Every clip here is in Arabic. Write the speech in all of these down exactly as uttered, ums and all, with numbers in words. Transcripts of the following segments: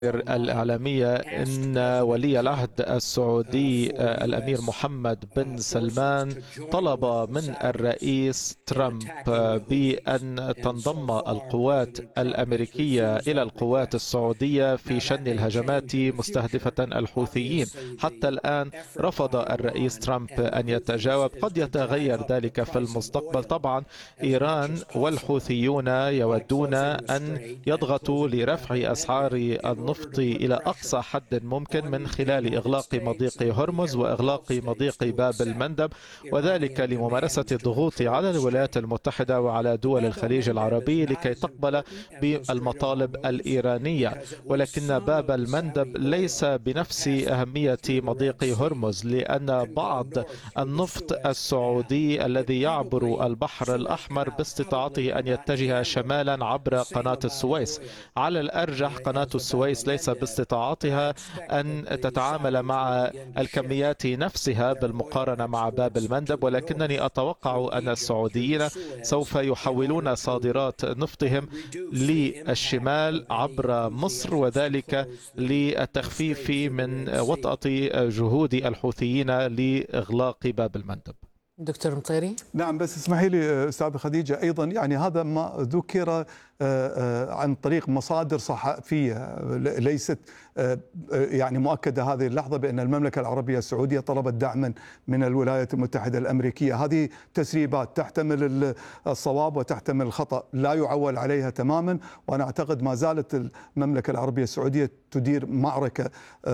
الإعلامية إن ولي العهد السعودي الأمير محمد بن سلمان طلب من الرئيس ترامب بأن تنضم القوات الأمريكية إلى القوات السعودية في شن الهجمات مستهدفة الحوثيين. حتى الآن رفض الرئيس ترامب أن يتجاوب، قد يتغير ذلك في المستقبل. طبعا إيران والحوثيون يودون أن يضغطوا لرفع أسعار النفط إلى أقصى حد ممكن من خلال إغلاق مضيق هرمز وإغلاق مضيق باب المندب، وذلك لممارسة الضغوط على الولايات المتحدة وعلى دول الخليج العربي لكي تقبل بالمطالب الإيرانية. ولكن باب المندب ليس بنفس أهمية مضيق هرمز، لأن بعض النفط السعودي الذي يعبر البحر الأحمر باستطاعته أن يتجه شمالا عبر قناة السويس. على الأرجح قناة السويس ليس باستطاعتها أن تتعامل مع الكميات نفسها بالمقارنة مع باب المندب، ولكنني أتوقع أن السعوديين سوف يحولون صادرات نفطهم للشمال عبر مصر، وذلك للتخفيف من وطأة جهود الحوثيين لإغلاق باب المندب. دكتور مطيري. نعم، بس اسمحي لي أستاذ خديجة، أيضا يعني هذا ما ذكر عن طريق مصادر صحفية ليست يعني مؤكدة هذه اللحظة بأن المملكة العربية السعودية طلبت دعما من الولايات المتحدة الأمريكية. هذه تسريبات تحتمل الصواب وتحتمل الخطأ، لا يعول عليها تماما. وأنا أعتقد ما زالت المملكة العربية السعودية تدير معركة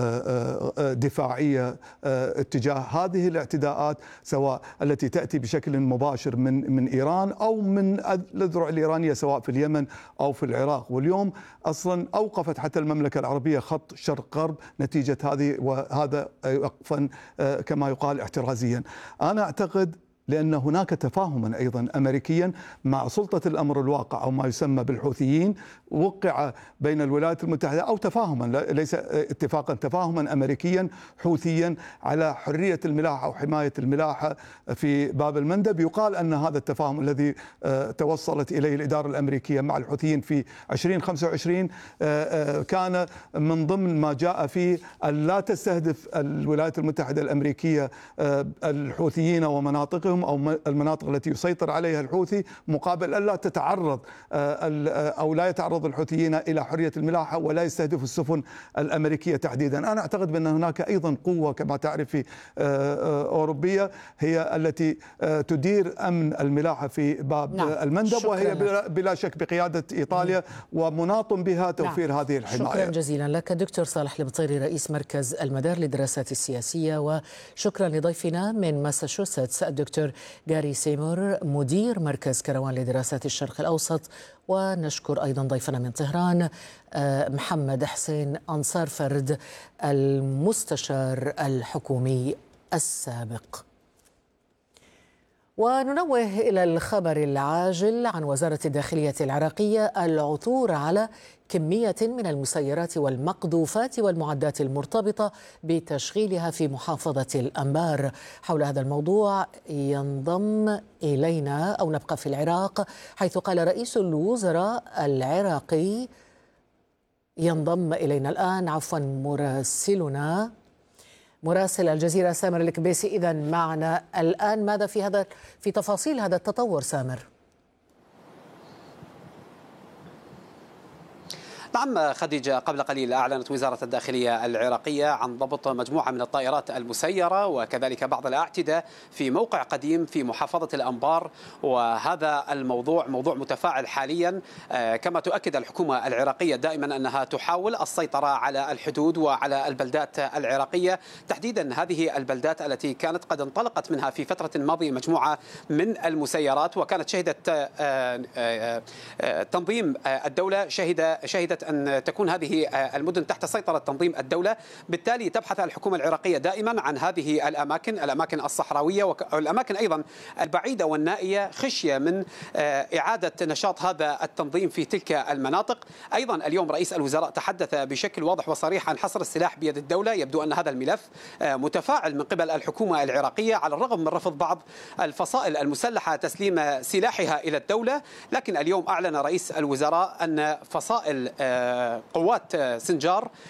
دفاعية اتجاه هذه الاعتداءات، سواء التي تأتي بشكل مباشر من من إيران أو من الأذرع الإيرانية سواء في اليمن أو في العراق. واليوم أصلا أوقفت حتى المملكة العربية خط شرق غرب نتيجة هذه، وهذا وقفا كما يقال احترازيا. أنا أعتقد لأن هناك تفاهما أيضا أمريكيا مع سلطة الأمر الواقع أو ما يسمى بالحوثيين، وقع بين الولايات المتحدة أو تفاهما ليس اتفاقا، تفاهما أمريكيا حوثيا على حرية الملاحة أو حماية الملاحة في باب المندب. يقال أن هذا التفاهم الذي توصلت إليه الإدارة الأمريكية مع الحوثيين في ألفين وخمسة وعشرين كان من ضمن ما جاء فيه أن لا تستهدف الولايات المتحدة الأمريكية الحوثيين ومناطقهم أو المناطق التي يسيطر عليها الحوثي، مقابل أن لا تتعرض أو لا يتعرض الحوثيين إلى حرية الملاحة ولا يستهدف السفن الأمريكية تحديدا. أنا أعتقد بأن هناك أيضا قوة كما تعرفي أوروبية هي التي تدير أمن الملاحة في باب نعم. المندب، وهي لك. بلا شك بقيادة إيطاليا ومناط بها توفير نعم. هذه الحماية. شكرا جزيلا لك دكتور صالح المطيري رئيس مركز المدار للدراسات السياسية، وشكرا لضيفنا من ماساتشوستس الدكتور جاري سيمور مدير مركز كروان لدراسات الشرق الأوسط. ونشكر أيضا ضيفنا من طهران محمد حسين أنصار فرد المستشار الحكومي السابق. وننوه إلى الخبر العاجل عن وزارة الداخلية العراقية العثور على كمية من المسيرات والمقذوفات والمعدات المرتبطة بتشغيلها في محافظة الأنبار. حول هذا الموضوع ينضم إلينا أو نبقى في العراق، حيث قال رئيس الوزراء العراقي ينضم إلينا الآن عفوا مراسلنا مراسل الجزيرة سامر الكبيسي. إذا معنا الآن ماذا في هذا في تفاصيل هذا التطور سامر؟ نعم خديجة، قبل قليل أعلنت وزارة الداخلية العراقية عن ضبط مجموعة من الطائرات المسيرة وكذلك بعض الأعتدة في موقع قديم في محافظة الأنبار، وهذا الموضوع موضوع متفاعل حاليا. كما تؤكد الحكومة العراقية دائما أنها تحاول السيطرة على الحدود وعلى البلدات العراقية، تحديدا هذه البلدات التي كانت قد انطلقت منها في فترة ماضية مجموعة من المسيرات، وكانت شهدت تنظيم الدولة شهد شهدت أن تكون هذه المدن تحت سيطرة تنظيم الدولة. بالتالي تبحث الحكومة العراقية دائما عن هذه الأماكن الأماكن الصحراوية والأماكن أيضا البعيدة والنائية، خشية من إعادة نشاط هذا التنظيم في تلك المناطق. أيضا اليوم رئيس الوزراء تحدث بشكل واضح وصريح عن حصر السلاح بيد الدولة. يبدو أن هذا الملف متفاعل من قبل الحكومة العراقية على الرغم من رفض بعض الفصائل المسلحة تسليم سلاحها إلى الدولة، لكن اليوم أعلن رئيس الوزراء أن فصائل قوات سنجار